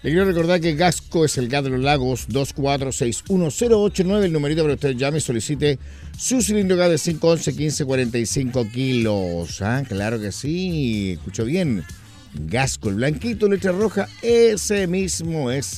Le quiero recordar que Gasco es el gas de los lagos, 2461089, el numerito para que usted llame y solicite su cilindro gas de 511 1545 kilos. Ah, claro que sí, escuchó bien. Gasco, el blanquito, letra roja, ese mismo es.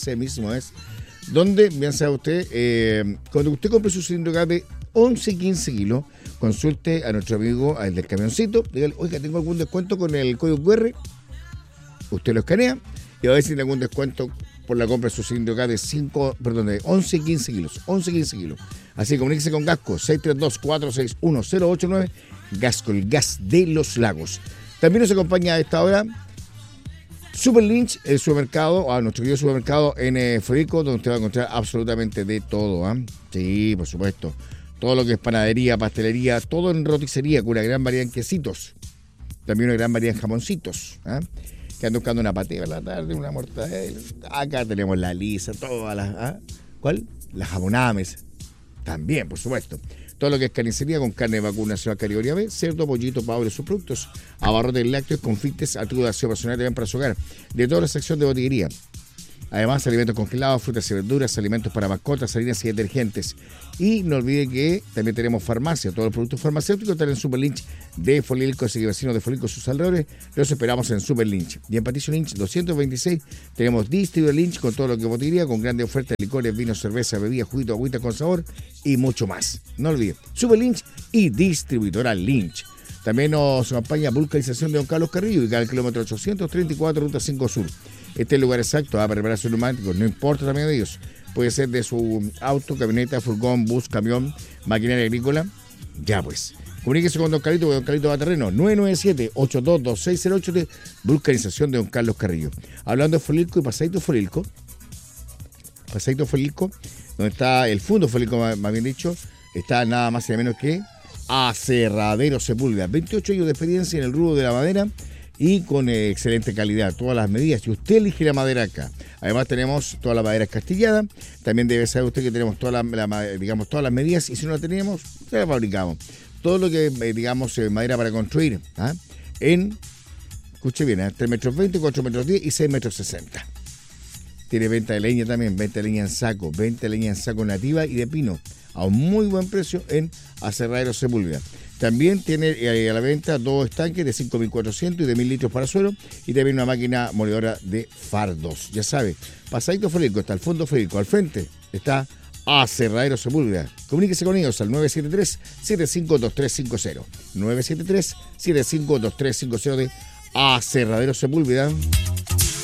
Donde, bien sabe usted, cuando usted compre su cilindro gas de 11 y 15 kilos, consulte a nuestro amigo, al del camioncito, dígale, oiga, tengo algún descuento con el código QR, usted lo escanea y va a ver si tiene algún descuento por la compra de su cilindro gas de 11 y 15 kilos. Así que comuníquese con Gasco, 632-461-089, Gasco, el gas de los lagos. También nos acompaña a esta hora Super Lynch, el supermercado, nuestro querido supermercado en Federico, donde usted va a encontrar absolutamente de todo. Sí, por supuesto. Todo lo que es panadería, pastelería, todo en roticería, con una gran variedad en quesitos. También una gran variedad en jamoncitos. Que andan buscando una patea a la tarde, una mortadela. Acá tenemos la lisa, todas las... ¿Cuál? Las jamonames. También, por supuesto. Todo lo que es carnicería con carne de vacuno nacional categoría B, cerdo, pollito, pavo y sus productos, abarrotes lácteos, confites, artículos de aseo personal también para su hogar, de toda la sección de botillería. Además, alimentos congelados, frutas y verduras, alimentos para mascotas, harinas y detergentes. Y no olvide que también tenemos farmacia. Todos los productos farmacéuticos están en Super Lynch de Folilco, así que vecinos de Folilco, sus alrededores, los esperamos en Super Lynch. Y en Patricio Lynch 226 tenemos Distribuidor Lynch con todo lo que es botillería, con grandes ofertas de licores, vinos, cerveza, bebidas, juguito, agüita con sabor y mucho más. No olvide, Super Lynch y Distribuidora Lynch. También nos acompaña Vulcanización de Don Carlos Carrillo, ubicada al kilómetro 834, ruta 5 Sur. Este es el lugar exacto para reparar sus neumáticos, no importa también de ellos. Puede ser de su auto, camioneta, furgón, bus, camión, maquinaria agrícola. Ya pues. Comuníquese con Don Carlito, porque Don Carlito va a terreno. 997-822608 de Vulcanización de Don Carlos Carrillo. Hablando de Folilco y Pasadito Folilco, donde está el Fundo Folilco, más bien dicho, está nada más y nada menos que Aserradero Sepúlveda. 28 años de experiencia en el rubro de la madera y con excelente calidad, todas las medidas. Si usted elige la madera acá, además tenemos toda la madera escastillada. También debe saber usted que tenemos todas las medidas, y si no la tenemos, se la fabricamos. Todo lo que, madera para construir, escuche bien, 3 metros 20, 4 metros 10 y 6 metros 60. Tiene venta de leña también, venta de leña en saco nativa y de pino, a un muy buen precio en Aserradero Sepúlveda. También tiene a la venta 2 estanques de 5.400 y de 1.000 litros para suelo, y también una máquina moledora de fardos. Ya sabe, Pasadito Folilco, está el Fondo Folilco, al frente está Aserradero Sepúlveda. Comuníquese con ellos al 973-752350. 973-752350 de Aserradero Sepúlveda.